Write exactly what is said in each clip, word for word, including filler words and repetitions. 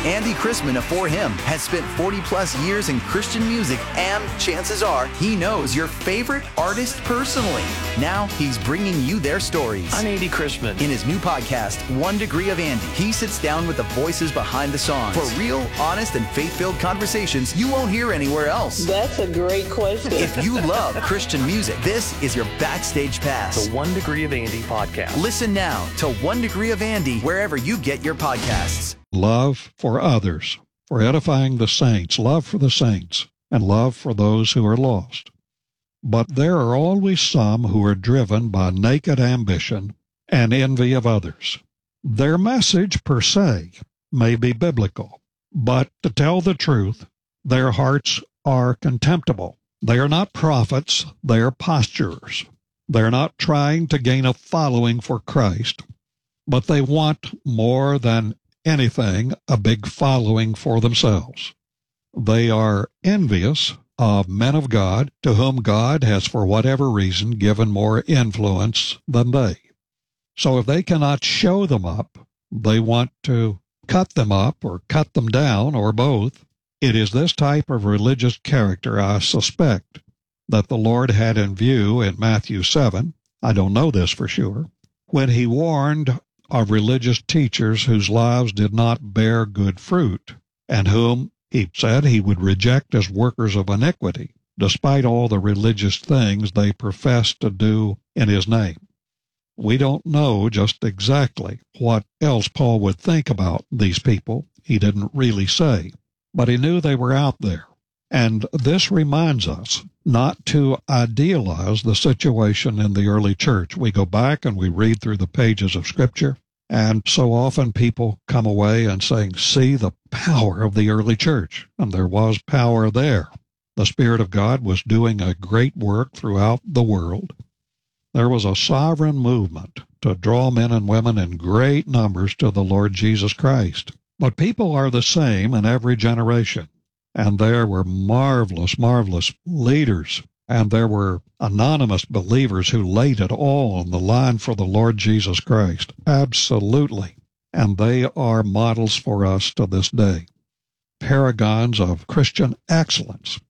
Andy Chrisman of For Him has spent forty plus years in Christian music, and chances are he knows your favorite artist personally. Now he's bringing you their stories. I'm Andy Chrisman. In his new podcast, One Degree of Andy, he sits down with the voices behind the songs for real, honest, and faith-filled conversations you won't hear anywhere else. That's a great question. If you love Christian music, this is your backstage pass. The One Degree of Andy podcast. Listen now to One Degree of Andy wherever you get your podcasts. Love for others, for edifying the saints, love for the saints, and love for those who are lost. But there are always some who are driven by naked ambition and envy of others. Their message per se may be biblical, but to tell the truth, their hearts are contemptible. They are not prophets, they are posturers. They're not trying to gain a following for Christ, but they want more than anything a big following for themselves. They are envious of men of God to whom God has, for whatever reason, given more influence than they. So if they cannot show them up, they want to cut them up or cut them down or both. It is this type of religious character, I suspect, that the Lord had in view in Matthew seven, I don't know this for sure, when he warned of religious teachers whose lives did not bear good fruit, and whom he said he would reject as workers of iniquity, despite all the religious things they professed to do in his name. We don't know just exactly what else Paul would think about these people. He didn't really say, but he knew they were out there. And this reminds us not to idealize the situation in the early church. We go back and we read through the pages of Scripture, and so often people come away and saying, see the power of the early church. And there was power there. The Spirit of God was doing a great work throughout the world. There was a sovereign movement to draw men and women in great numbers to the Lord Jesus Christ. But people are the same in every generation. And there were marvelous, marvelous leaders, and there were anonymous believers who laid it all on the line for the Lord Jesus Christ. Absolutely. And they are models for us to this day, paragons of Christian excellence.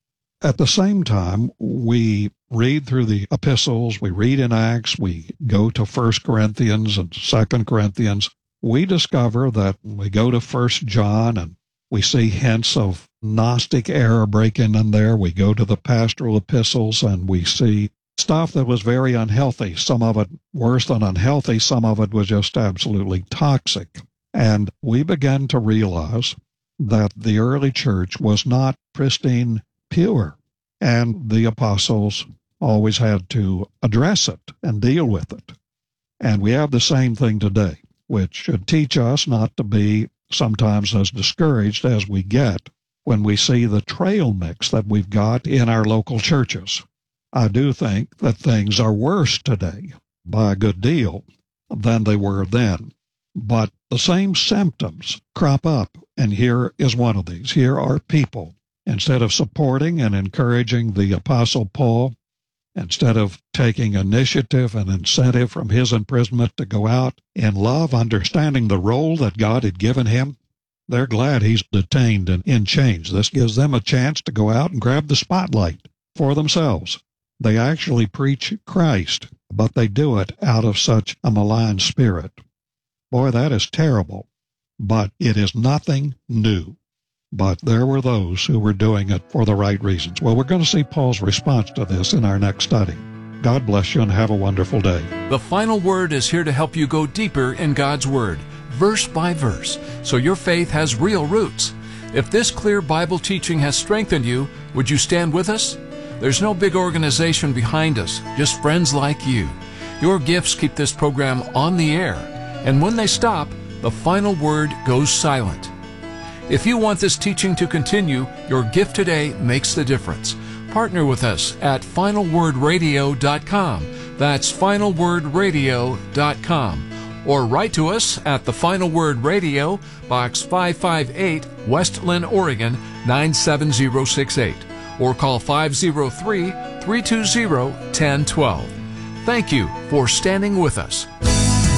At the same time, we read through the epistles, we read in Acts, we go to First Corinthians and Second Corinthians. We discover that we go to First John and we see hints of Gnostic error breaking in there. We go to the pastoral epistles and we see stuff that was very unhealthy. Some of it worse than unhealthy. Some of it was just absolutely toxic. And we began to realize that the early church was not pristine pure. And the apostles always had to address it and deal with it. And we have the same thing today, which should teach us not to be sometimes as discouraged as we get when we see the trail mix that we've got in our local churches. I do think that things are worse today by a good deal than they were then. But the same symptoms crop up, and here is one of these. Here are people, instead of supporting and encouraging the Apostle Paul, instead of taking initiative and incentive from his imprisonment to go out in love, understanding the role that God had given him, they're glad he's detained and in chains. This gives them a chance to go out and grab the spotlight for themselves. They actually preach Christ, but they do it out of such a malign spirit. Boy, that is terrible, but it is nothing new. But there were those who were doing it for the right reasons. Well, we're going to see Paul's response to this in our next study. God bless you and have a wonderful day. The Final Word is here to help you go deeper in God's Word, verse by verse, so your faith has real roots. If this clear Bible teaching has strengthened you, would you stand with us? There's no big organization behind us, just friends like you. Your gifts keep this program on the air, and when they stop, the Final Word goes silent. If you want this teaching to continue, your gift today makes the difference. Partner with us at final word radio dot com. That's final word radio dot com. Or write to us at The Final Word Radio, Box five five eight, West Linn, Oregon, nine seven zero six eight. Or call five zero three, three two zero, one zero one two. Thank you for standing with us.